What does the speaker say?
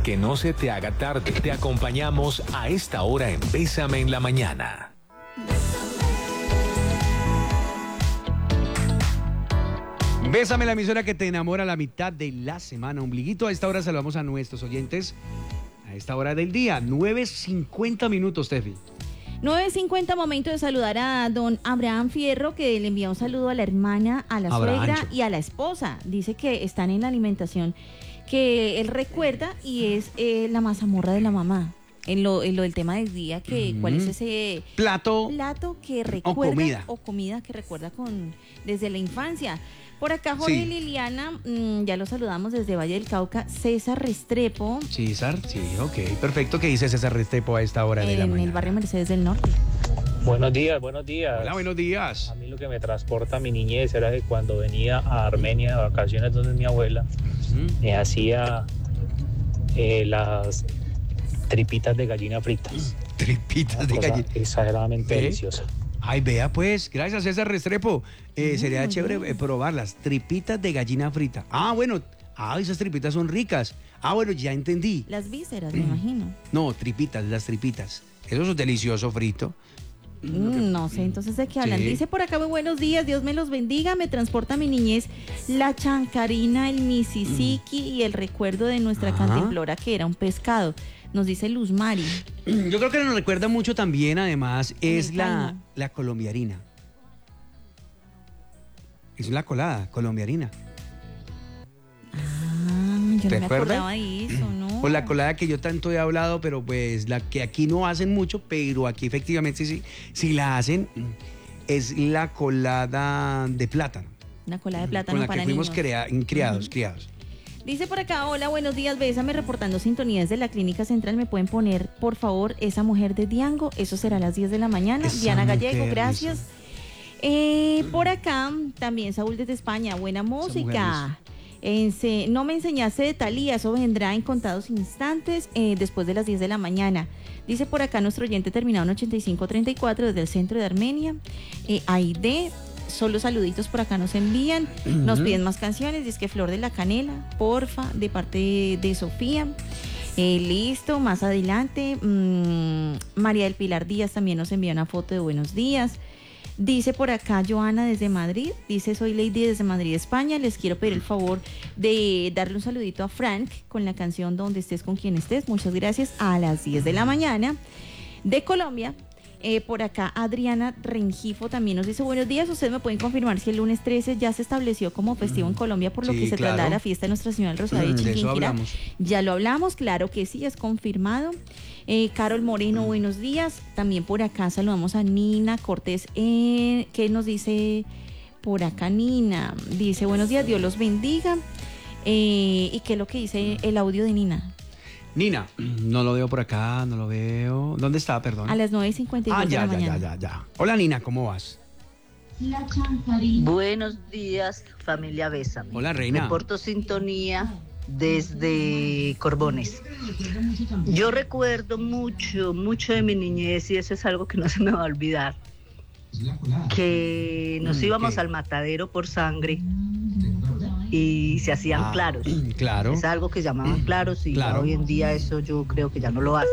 que no se te haga tarde, te acompañamos a esta hora en Bésame en la Mañana. Bésame, la emisora que te enamora a la mitad de la semana. Ombliguito, a esta hora saludamos a nuestros oyentes. A esta hora del día, 9:50, Tefi. 9:50, momento de saludar a don Abraham Fierro, que le envía un saludo a la hermana, a la suegra y a la esposa. Dice que están en la alimentación que él recuerda y es la mazamorra de la mamá. En lo del tema del día, que ¿cuál es ese plato que recuerda o comida que recuerda desde la infancia? Por acá Jorge y Liliana, ya lo saludamos desde Valle del Cauca. César Restrepo. César, sí, ok, perfecto. ¿Qué dice César Restrepo a esta hora de la mañana? En el barrio Mercedes del Norte. Buenos días, buenos días. Hola, buenos días. A mí lo que me transporta a mi niñez era que cuando venía a Armenia de vacaciones donde mi abuela, me hacía las tripitas de gallina fritas. Tripitas de gallina. Exageradamente deliciosa. Ay, vea pues, gracias César Restrepo. Sería chévere probar las tripitas de gallina frita. Bueno, esas tripitas son ricas. Bueno, ya entendí. Las vísceras, me imagino. No, las tripitas. Eso es delicioso frito. No sé, entonces ¿de qué hablan? Dice por acá, muy buenos días, Dios me los bendiga, me transporta a mi niñez la chancarina, el Mississippi y el recuerdo de nuestra cantimplora que era un pescado. Nos dice Luz Mari. Yo creo que nos recuerda mucho también, además, es la colombiarina. Es la colada, colombiarina. Yo no me acordaba de eso, ¿no? O la colada que yo tanto he hablado, pero pues la que aquí no hacen mucho, pero aquí efectivamente sí la hacen, es la colada de plátano. Una colada de plátano para niños. Con la que fuimos criados. Dice por acá, hola, buenos días, Bésame, reportando sintonías de la Clínica Central. ¿Me pueden poner, por favor, esa mujer de Diango? Eso será a las 10 de la mañana. Diana Gallego, gracias. Por acá, también Saúl desde España, buena música. No me enseñaste de Thalía, eso vendrá en contados instantes después de las 10 de la mañana. Dice por acá nuestro oyente terminado en 8534 desde el centro de Armenia. Aide, solo saluditos por acá nos envían, nos piden más canciones. Dice que Flor de la Canela, porfa, de parte de Sofía. Listo, más adelante. María del Pilar Díaz también nos envía una foto de buenos días. Dice por acá Joana desde Madrid, dice soy Lady desde Madrid, España, les quiero pedir el favor de darle un saludito a Frank con la canción Donde estés con quien estés, muchas gracias, a las 10 de la mañana. De Colombia, por acá Adriana Rengifo también nos dice buenos días, ustedes me pueden confirmar si el lunes 13 ya se estableció como festivo en Colombia por lo que se traslada la fiesta de Nuestra Señora del Rosario de Chiquinquirá. Ya lo hablamos, claro que sí, es confirmado. Carol Moreno, buenos días. También por acá saludamos a Nina Cortés. ¿Qué nos dice por acá Nina? Dice, buenos días, Dios los bendiga. ¿Y qué es lo que dice el audio de Nina? Nina, no lo veo por acá, no lo veo. ¿Dónde está, perdón? A las 9:52 de la mañana. Ya. Hola Nina, ¿cómo vas? Buenos días, familia Bésame. Hola, reina. Reporto sintonía desde Corbones. Yo recuerdo mucho de mi niñez y eso es algo que no se me va a olvidar. Que nos íbamos al matadero por sangre y se hacían claros. Claro. Es algo que llamaban claros y ya hoy en día eso yo creo que ya no lo hacen.